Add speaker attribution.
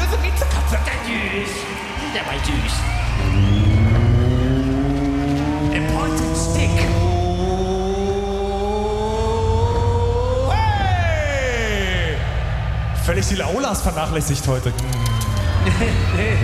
Speaker 1: Katze, Katze, Katze, süß. Der war süß. A pointed stick.
Speaker 2: Hey! Völlig die Laulas vernachlässigt heute.